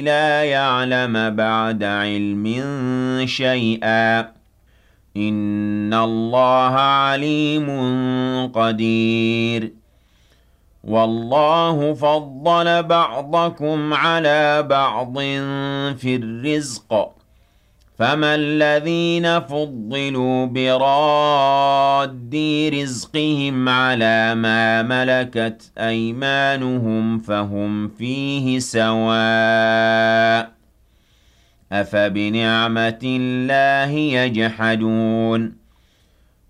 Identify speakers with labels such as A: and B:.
A: لا يعلم بعد علم شيئا إن الله عليم قدير والله فضل بعضكم على بعض في الرزق فما الذين فضلوا براد رزقهم على ما ملكت أيمانهم فهم فيه سواء أفبنعمة الله يجحدون